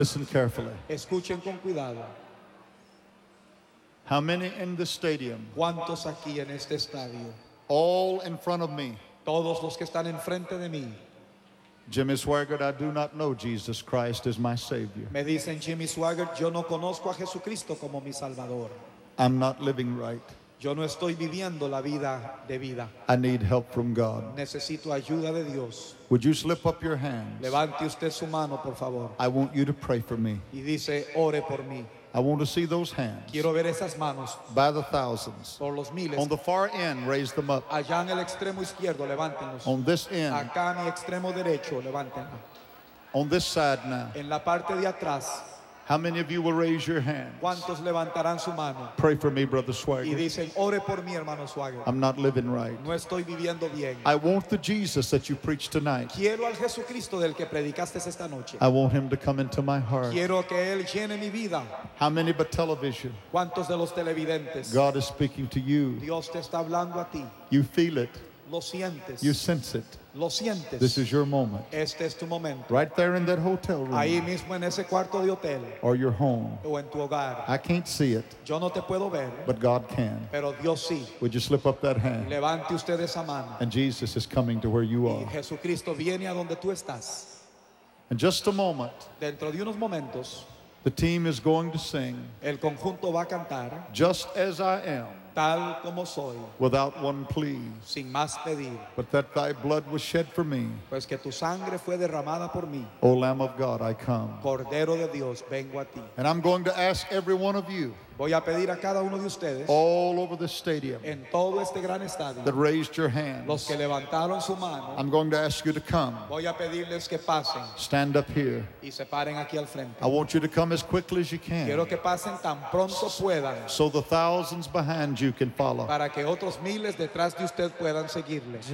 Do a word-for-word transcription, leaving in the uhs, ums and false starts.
Listen carefully. Escuchen con cuidado. How many in the stadium, ¿Cuántos aquí en este estadio? all in front of me? Todos los que están enfrente de mí. Jimmy Swaggart, I do not know Jesus Christ as my Savior. Me dicen, Jimmy Swaggart, yo no conozco a Jesucristo como mi Salvador. I'm not living right. Yo no estoy viviendo la vida de vida. I need help from God. Necesito ayuda de Dios. Would you slip up your hands? Levante usted su mano, por favor. I want you to pray for me. Y dice, ore por mí. I want to see those hands Quiero ver esas manos by the thousands. por los miles. On the far end, raise them up. Allá en el extremo izquierdo, levántenlos. On this end, Acá en mi extremo derecho, levántenlos. on this side now. En la parte de atrás, How many of you will raise your hand? ¿cuántos levantarán su mano? Pray for me, Brother Y Swaggart. dicen, ore por mí, hermano Swaggart. I'm not living right. No estoy viviendo bien. I want the Jesus that you preached tonight. Quiero al Jesucristo del que predicaste esta noche. I want him to come into my heart. Quiero que Él llene mi vida. How many but television? ¿Cuántos de los televidentes? God is speaking to you. Dios te está hablando a ti. You feel it. Lo sientes. You sense it. Lo sientes. This is your moment. Este es tu momento. Right there in that hotel Ahí room mismo en ese cuarto de hotel or your home. o en tu hogar. I can't see it, Yo no te puedo ver, but God can. pero Dios sí. Would you slip up that hand? Levante usted esa mano. And Jesus is coming to where you Y are. Jesucristo viene a donde tú estás. In just a moment, Dentro de unos momentos, the team is going to sing el conjunto va a cantar Just As I Am, tal como soy, without one plea, sin más pedir, but that thy blood was shed for me. pues que tu sangre fue derramada por mí. O Lamb of God, I come. Cordero de Dios, vengo a ti. And I'm going to ask every one of you Voy a pedir a cada uno de ustedes all over the stadium en todo este gran estadio, that raised your los hands. que levantaron su mano, I'm going to ask you to come. voy a pedirles que pasen Stand up here. y se paren aquí al frente. I want you to come as quickly as you Quiero can que pasen tan pronto puedan so the thousands behind you can follow. para que otros miles detrás de usted puedan seguirle.